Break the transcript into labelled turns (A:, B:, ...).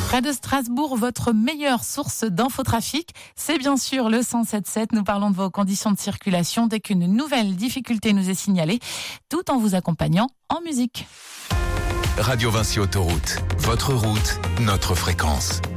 A: Près de Strasbourg, votre meilleure source d'infotrafic, c'est bien sûr le 107.7. Nous parlons de vos conditions de circulation dès qu'une nouvelle difficulté nous est signalée, tout en vous accompagnant en musique.
B: Radio Vinci Autoroute, votre route, notre fréquence.